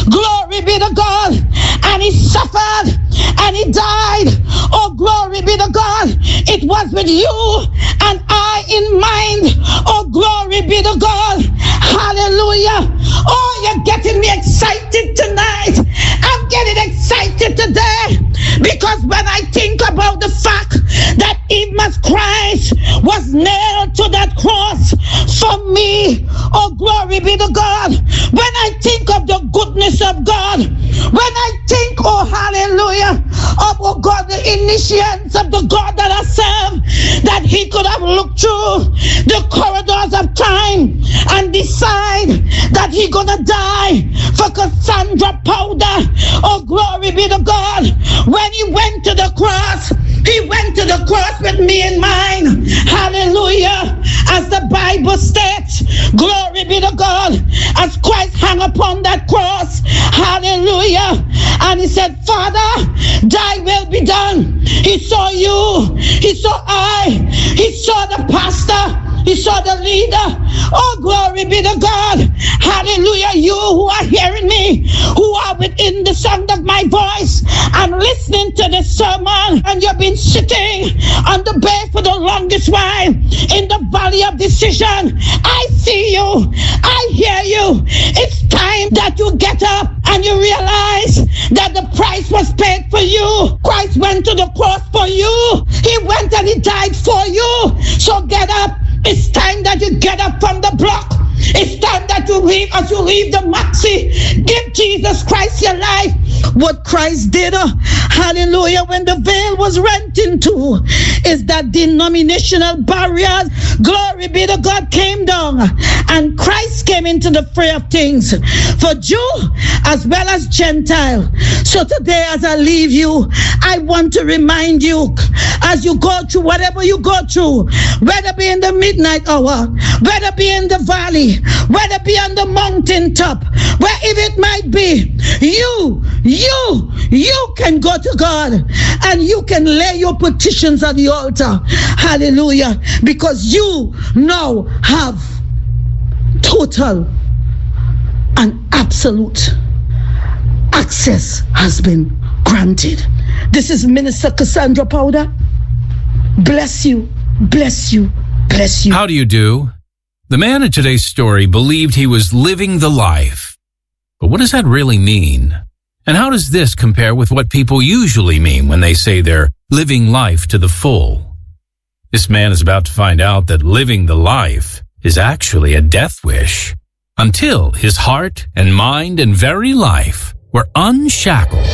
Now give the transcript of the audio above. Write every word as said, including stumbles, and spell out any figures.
Glory be to God. And he suffered and he died. Oh, glory be to God. It was with you and I in mind. Oh, glory be to God. Hallelujah. Oh, you're getting me excited tonight. I'm getting excited today because when I think about the fact that even Christ was nailed to that cross for me, oh, glory be to God. When I think of the goodness of God, when I think, oh, hallelujah, of, oh, God, the initiates of the God that I serve, that he could have looked through the corridors of time and decide that he gonna die for Cassandra Powder. Oh, glory be to God. When he went to the cross, he went to the cross with me in mind. Hallelujah. As the Bible states, glory be to God, as Christ hung upon that cross. Hallelujah. And he said, Father, thy will be done. He saw you. He saw I. He saw the pastor. He saw the leader. Oh, glory be to God. Hallelujah. You who are hearing me, who are within the sound of my voice and listening to the sermon, and you've been sitting on the bed for the longest while in the valley of decision. I see you. I hear you. It's time that you get up and you realize that the price was paid for you. Christ went to the cross for you. He went and he died for you. So get up. It's time that you get up from the block. It's time that you leave, as you leave the maxi. Give Jesus Christ your life. What Christ did, uh, hallelujah, when the veil was rent in two, is that denominational barriers, glory be to God, came down. And Christ came into the fray of things for Jew as well as Gentile. So today, as I leave you, I want to remind you, as you go through whatever you go through, whether be in the midnight hour, whether be in the valley, whether be on the mountaintop, wherever it might be, you, you, you can go to God and you can lay your petitions on the altar. Hallelujah. Because you now have total and absolute access has been granted. This is Minister Cassandra Powder. Bless you, bless you, bless you. How do you do? The man in today's story believed he was living the life. But what does that really mean? And how does this compare with what people usually mean when they say they're living life to the full? This man is about to find out that living the life is actually a death wish, until his heart and mind and very life were unshackled